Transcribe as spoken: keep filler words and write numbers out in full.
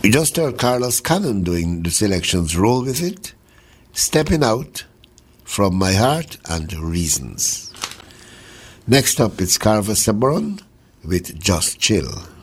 We just heard Carlos Cannon doing the selection's Roll With It, Stepping Out, From My Heart and Reasons. Next up, it's Carver Sabron with Just Chill.